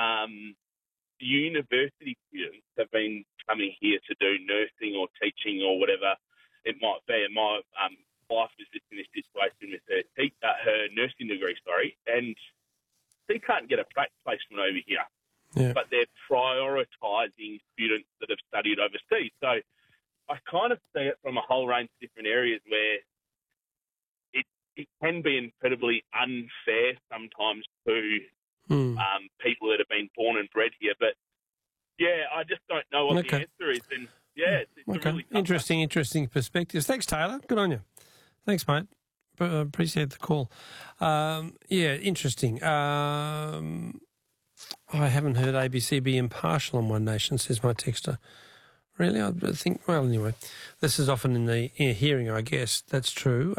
university students have been coming here to do nursing or teaching or whatever it might be. And my wife was just in this situation with her nursing degree, and she can't get a placement over here. Yeah. But they're prioritising students that have studied overseas. So I kind of see it from a whole range of different areas where it can be incredibly unfair sometimes to people that have been born and bred here. But, yeah, I just don't know what the answer is. And, yeah, it's a really tough Interesting perspectives. Thanks, Taylor. Good on you. Thanks, mate. Appreciate the call. Interesting. I haven't heard ABC be impartial on One Nation, says my texter. Really? I think, well, anyway, this is often in the hearing, I guess. That's true.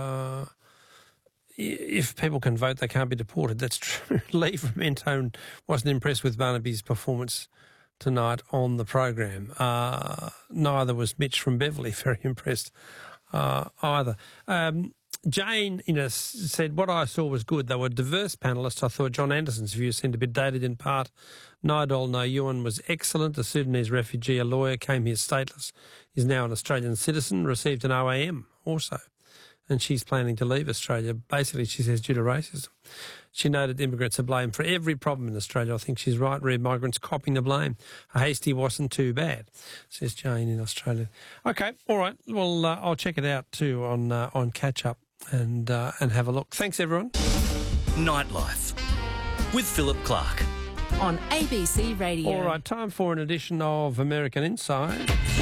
If people can vote, they can't be deported. That's true. Lee from Mentone wasn't impressed with Barnaby's performance tonight on the program. Neither was Mitch from Beverley very impressed either. Jane said, what I saw was good. They were diverse panellists. I thought John Anderson's view seemed a bit dated in part. Nidal Nayuan was excellent. A Sudanese refugee, a lawyer, came here stateless. He's now an Australian citizen, received an OAM also. And she's planning to leave Australia. Basically, she says, due to racism. She noted immigrants are blamed for every problem in Australia. I think she's right. Red migrants copying the blame. A hasty wasn't too bad, says Jane in Australia. Okay, all right. Well, I'll check it out too on Catch Up and have a look. Thanks, everyone. Nightlife with Philip Clark on ABC Radio. All right, time for an edition of American Insight.